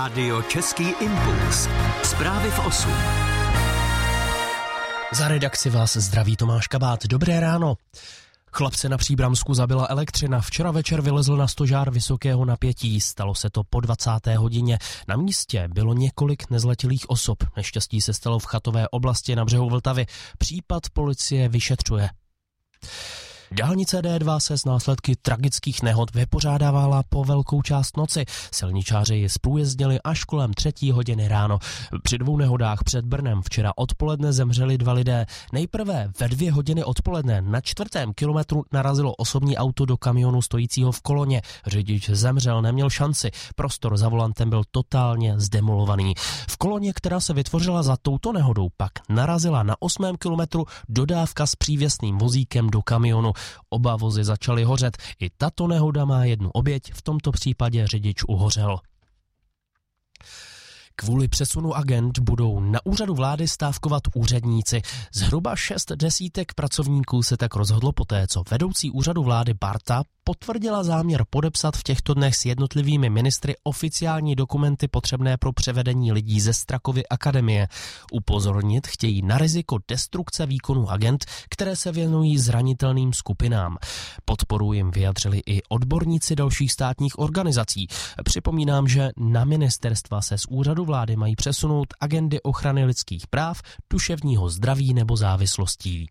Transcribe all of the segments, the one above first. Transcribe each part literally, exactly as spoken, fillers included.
Rádio Český impuls. Zprávy v osm. Za redakci vás zdraví Tomáš Kabát. Dobré ráno. Chlapce na Příbramsku zabila elektřina. Včera večer vylezl na stožár vysokého napětí. Stalo se to po dvacáté hodině. Na místě bylo několik nezletilých osob. Neštěstí se stalo v chatové oblasti na břehu Vltavy. Případ policie vyšetřuje. Dálnice D dva se s následky tragických nehod vypořádávala po velkou část noci. Silničáři ji zprůjezdnili až kolem třetí hodiny ráno. Při dvou nehodách před Brnem včera odpoledne zemřeli dva lidé. Nejprve ve dvě hodiny odpoledne na čtvrtém kilometru narazilo osobní auto do kamionu stojícího v koloně. Řidič zemřel, neměl šanci. Prostor za volantem byl totálně zdemolovaný. V koloně, která se vytvořila za touto nehodou, pak narazila na osmém kilometru dodávka s přívěsným vozíkem do kamionu. Oba vozy začaly hořet. I tato nehoda má jednu oběť, v tomto případě řidič uhořel. Kvůli přesunu agend budou na úřadu vlády stávkovat úředníci. Zhruba šest desítek pracovníků se tak rozhodlo poté, co vedoucí úřadu vlády Barta potvrdila záměr podepsat v těchto dnech s jednotlivými ministry oficiální dokumenty potřebné pro převedení lidí ze Strakovy akademie. Upozornit chtějí na riziko destrukce výkonu agend, které se věnují zranitelným skupinám. Podporu jim vyjadřili i odborníci dalších státních organizací. Připomínám, že na ministerstva se z úřadu vlády mají přesunout agendy ochrany lidských práv, duševního zdraví nebo závislostí.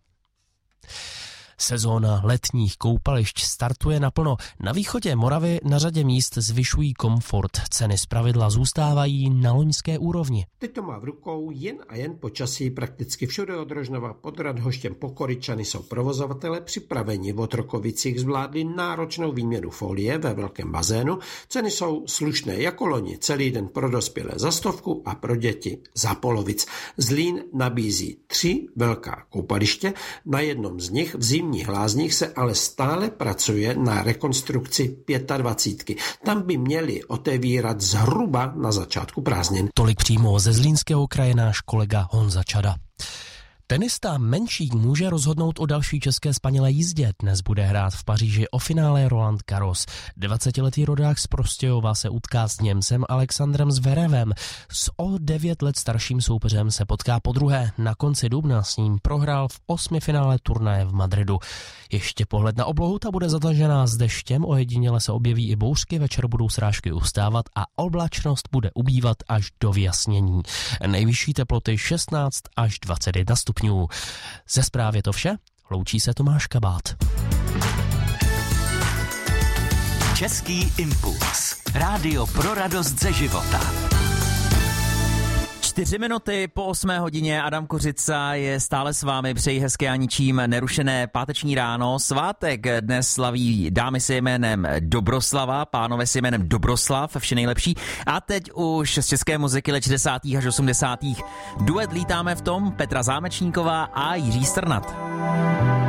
Sezóna letních koupališť startuje naplno. Na východě Moravy na řadě míst zvyšují komfort. Ceny zpravidla zůstávají na loňské úrovni. Teď to má v rukou jen a jen počasí. Prakticky všude od Rožnova pod Radhoštěm po Koryčany jsou provozovatele připraveni. V Otrokovicích zvládli náročnou výměnu folie ve velkém bazénu. Ceny jsou slušné jako loni. Celý den pro dospělé za stovku a pro děti za polovic. Zlín nabízí tři velká koupaliště. Na jednom z nich v zimě Hlázních se ale stále pracuje na rekonstrukci dvacítky. Tam by měli otevírat zhruba na začátku prázdnin. Tolik přímo ze Zlínského kraje náš kolega Honza Čada. Tenista Menšík může rozhodnout o další české spanilé jízdě. Dnes bude hrát v Paříži o finále Roland Garros. dvacetiletý rodák z Prostějova se utká s Němcem Alexandrem Zverevem. S o devět let starším soupeřem se potká podruhé. Na konci dubna s ním prohrál v osmifinále turnaje v Madridu. Ještě pohled na oblohu, ta bude zatažená s deštěm, ojediněle se objeví i bouřky, večer budou srážky ustávat a oblačnost bude ubývat až do vyjasnění. Nejvyšší teploty šestnáct až dvacet jedna stupňů. Ze zprávy je to vše, loučí se Tomáš Kabát. Český impuls. Rádio pro radost ze života. Čtyři minuty po osmé hodině, Adam Kořica je stále s vámi, přeji hezké a ničím nerušené páteční ráno. Svátek dnes slaví dámy se jménem Dobroslava, pánové se jménem Dobroslav, vše nejlepší. A teď už z české muziky let šedesátých až osmdesátých duet lítáme v tom Petra Zámečníková a Jiří Strnad.